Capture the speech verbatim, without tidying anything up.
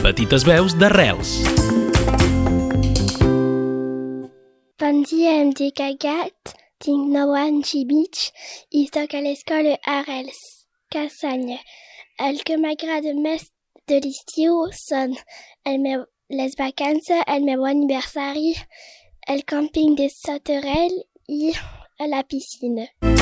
Petites veus d'Arrels. Bon dia, em dic Agat, tinc nou anys i mig i soc a l'escola Arrels, Cassanya. El que m'agrada més de l'estiu són el meu, les vacances, el meu aniversari, el camping de Soterel i la piscina.